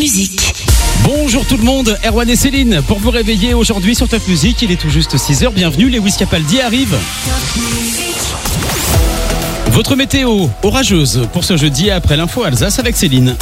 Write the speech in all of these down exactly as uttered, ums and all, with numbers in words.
Musique. Bonjour tout le monde, Erwan et Céline pour vous réveiller aujourd'hui sur Top Music. Il est tout juste six heures, bienvenue, Lewis Capaldi arrive. Votre météo orageuse pour ce jeudi après l'info Alsace avec Céline.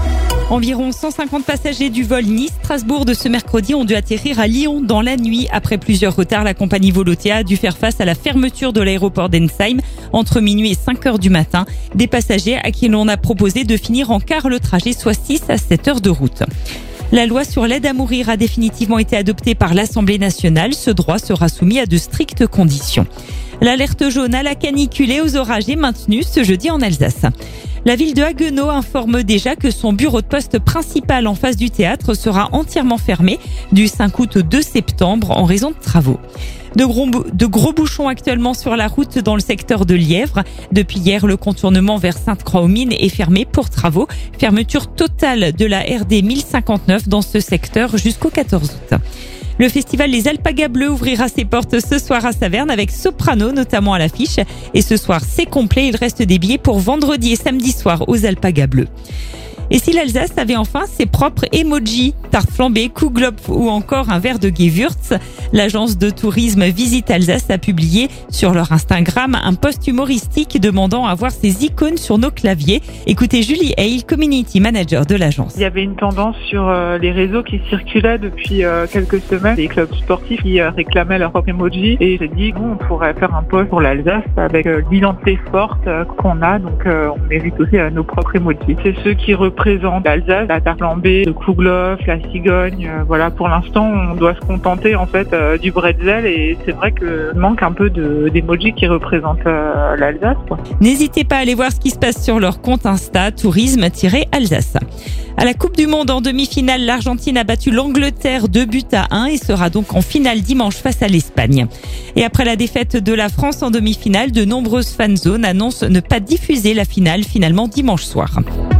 Environ cent cinquante passagers du vol Nice-Strasbourg de ce mercredi ont dû atterrir à Lyon dans la nuit. Après plusieurs retards, la compagnie Volotea a dû faire face à la fermeture de l'aéroport d'Ensheim entre minuit et cinq heures du matin. Des passagers à qui l'on a proposé de finir en quart le trajet, soit six à sept heures de route. La loi sur l'aide à mourir a définitivement été adoptée par l'Assemblée nationale. Ce droit sera soumis à de strictes conditions. L'alerte jaune à la canicule et aux orages est maintenue ce jeudi en Alsace. La ville de Haguenau informe déjà que son bureau de poste principal en face du théâtre sera entièrement fermé du cinq août au deux septembre en raison de travaux. De gros, de gros bouchons actuellement sur la route dans le secteur de Lièvre. Depuis hier, le contournement vers Sainte-Croix-aux-Mines est fermé pour travaux. Fermeture totale de la R D mille cinquante-neuf dans ce secteur jusqu'au quatorze août. Le festival Les Alpagas Bleus ouvrira ses portes ce soir à Saverne avec Soprano notamment à l'affiche. Et ce soir, c'est complet. Il reste des billets pour vendredi et samedi soir aux Alpagas Bleus. Et si l'Alsace avait enfin ses propres emojis, tarte flambée, Kuhglopp ou encore un verre de Gewürz, l'agence de tourisme Visite Alsace a publié sur leur Instagram un post humoristique demandant à voir ces icônes sur nos claviers. Écoutez Julie Hale, community manager de l'agence. Il y avait une tendance sur euh, les réseaux qui circulait depuis euh, quelques semaines, des clubs sportifs qui euh, réclamaient leur propre emoji, et j'ai dit bon, on pourrait faire un post pour l'Alsace avec euh, l'identité forte euh, qu'on a, donc euh, on mérite aussi euh, nos propres emojis. C'est ceux qui représentent l'Alsace, la tarte flambée, le Kuhglopp, la cigogne. Euh, voilà, pour l'instant, on doit se contenter en fait euh, du bretzel, et c'est vrai qu'il manque un peu de, d'emojis qui représentent euh, l'Alsace, quoi. N'hésitez pas à aller voir ce qui se passe sur leur compte Insta, tourisme-alsace. À la Coupe du Monde en demi-finale, l'Argentine a battu l'Angleterre deux buts à un et sera donc en finale dimanche face à l'Espagne. Et après la défaite de la France en demi-finale, de nombreuses fanzones annoncent ne pas diffuser la finale finalement dimanche soir.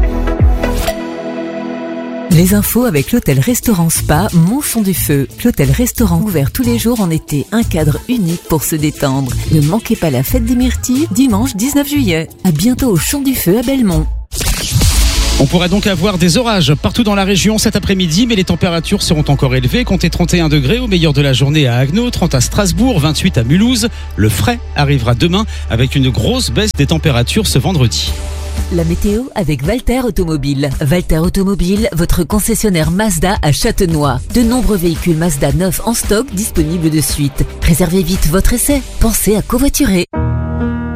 Les infos avec l'hôtel-restaurant Spa Montchon du Feu. L'hôtel-restaurant ouvert tous les jours en été, un cadre unique pour se détendre. Ne manquez pas la fête des myrtilles, dimanche dix-neuf juillet. À bientôt au Champ du Feu à Belmont. On pourrait donc avoir des orages partout dans la région cet après-midi, mais les températures seront encore élevées. Comptez trente et un degrés au meilleur de la journée à Haguenau, trente à Strasbourg, vingt-huit à Mulhouse. Le frais arrivera demain avec une grosse baisse des températures ce vendredi. La météo avec Valter Automobile. Valter Automobile, votre concessionnaire Mazda à Châtenois. De nombreux véhicules Mazda neufs en stock disponibles de suite. Réservez vite votre essai. Pensez à covoiturer.